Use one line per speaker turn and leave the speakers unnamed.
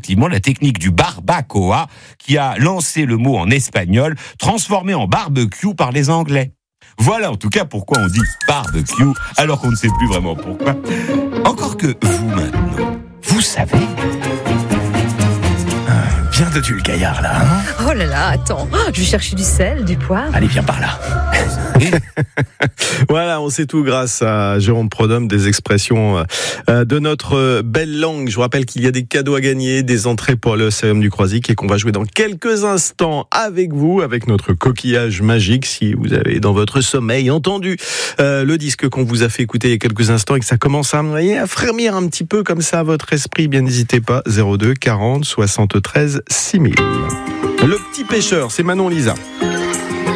effectivement la technique du barbacoa qui a lancé le mot en espagnol, transformé en barbecue par les Anglais. Voilà en tout cas pourquoi on dit barbecue, alors qu'on ne sait plus vraiment pourquoi. Encore que vous maintenant, vous savez...
Bien de tu le gaillard là, hein?
Oh là là, attends, je vais chercher du sel, du poivre.
Allez, viens par là. Voilà, on sait tout grâce à Jérôme Prodhomme, des expressions de notre belle langue. Je vous rappelle qu'il y a des cadeaux à gagner, des entrées pour l'Océum du Croisic et qu'on va jouer dans quelques instants avec vous, avec notre coquillage magique. Si vous avez dans votre sommeil entendu le disque qu'on vous a fait écouter il y a quelques instants et que ça commence à frémir un petit peu comme ça à votre esprit, bien n'hésitez pas, 02 40 73 6000. Le petit pêcheur, c'est Manon Lisa.